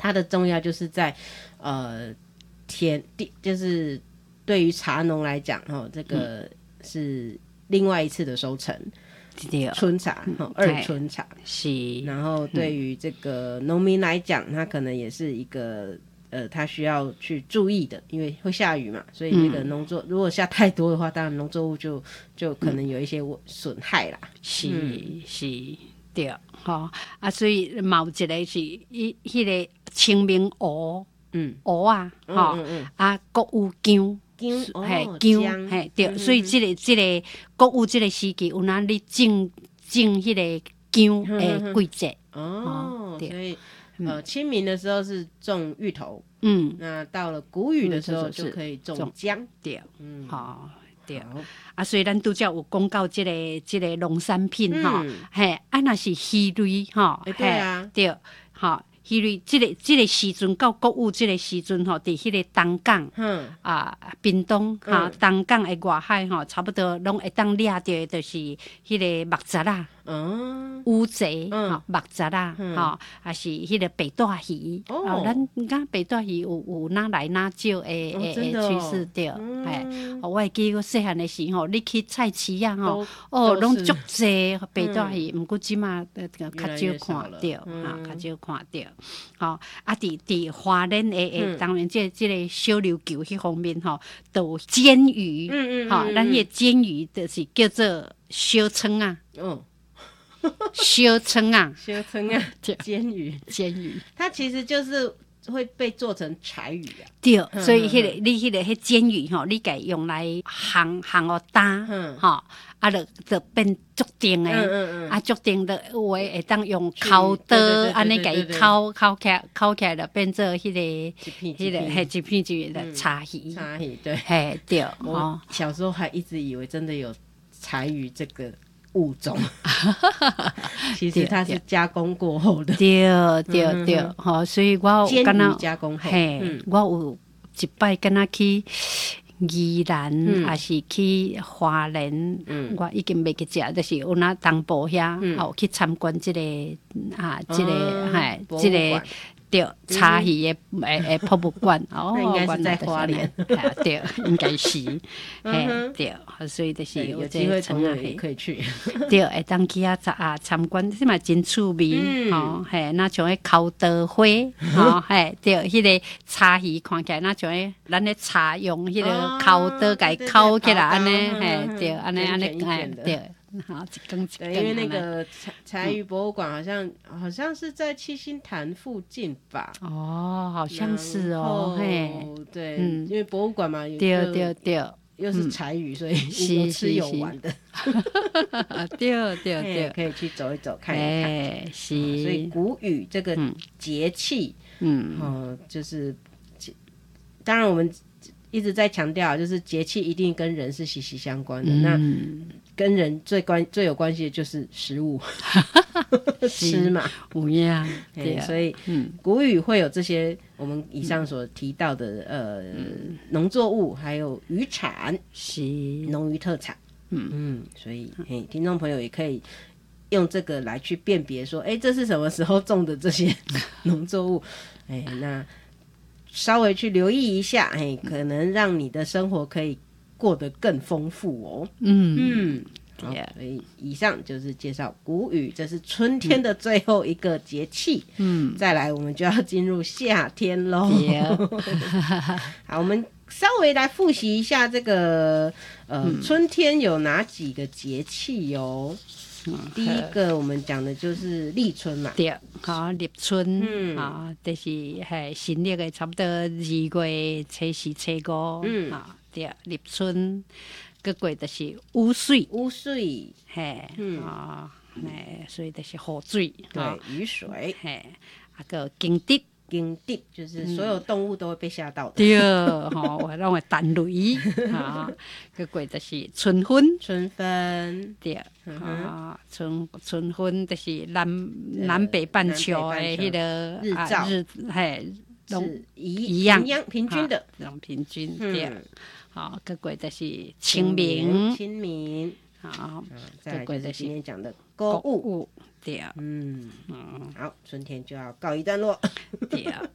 它的重要就是在就是对于茶农来讲，这个是另外一次的收成。春茶，二春茶是。 然后对于这个农民来讲，他可能也是一个他需要去注意的，因为会下雨嘛，所以那个农作如果下太多的话，当然农作物就可能有一些损害啦。 是对，所以嘛有一个是迄个清明芋，芋啊，国有姜。姜，对，所以这个国有这个时期有哪里种迄个姜的季节所以清明的时候是种芋头，那到了谷雨的时候就可以种姜， 对，对所以咱拄则有讲到这个农产品若是鱼类对啊， 对，鱼类这个时阵到国有这个时阵伫迄个东港屏东东港的外海差不多拢会当掠到的，就是迄个木杂啦。乌贼目杂啦，还是迄个白带鱼。咱白带鱼有哪来哪少的趋势对。我会记我细汉的时候，你去菜市啊拢足济白带鱼，毋过即马较少看到，较少看到。伫花莲的当然这个小琉球迄方面都有煎鱼，咱迄个煎鱼就是叫做小葱啊。小葱啊， 煎鱼，它其实就是会被做成柴鱼啊。 对，所以你迄个煎鱼你家用来烘打，就变足定的，足定的有的会当用烤刀安尼家己烤起来，就变做迄个一片的柴鱼。对，对。 我小时候还一直以为真的有柴鱼这个物种其实它是加工过后的。 对，所以我煎鱼加工后， 我有一摆敢若去宜兰还是去花莲，我已经袂记食，就是有那东部遐去参观这个对，茶鱼的博物馆应该是在花莲， 对，应该是，对，所以就是有机会朋友也可以去， 对，会当去参观，这嘛真趣味，那像迄烤刀花，对，迄个茶鱼看起来那像咱咧茶用迄个烤刀给烤起来安尼，对，安尼对。 对，因为那个柴鱼博物馆好像是在七星潭附近吧？ 好像是对，因为博物馆嘛， 对， 又是柴鱼，所以有吃有玩的。 对， 可以去走一走看一看。所以谷雨这个节气，就是当然我们一直在强调，就是节气一定跟人是息息相关的。那跟人最有关系的就是食物，吃嘛，对，所以谷雨会有这些我们以上所提到的农作物，还有渔产， 是农渔特产，所以听众朋友也可以用这个来去辨别说，这是什么时候种的这些农作物，那稍微去留意一下，可能让你的生活可以过得更丰富哦。好，所以以上就是介绍谷雨，这是春天的最后一个节气。再来我们就要进入夏天咯。好，我们稍微来复习一下这个春天有哪几个节气哦。第一个我们讲的就是立春嘛， 对，立春，就是新历的差不多2月初4、初5，对，立春，过过就是雨水，所以就是雨水， 对，雨水， 个惊蛰。 就是所有动物都会被吓到的。 对，我拢会弹雷，个过就是春分，对，春分就是南北半球的迄个日照， 是一样平均的， 平均对。个过就是清明， 再来就是今天讲的购物。 对， 好，春天就要告一段落。 对，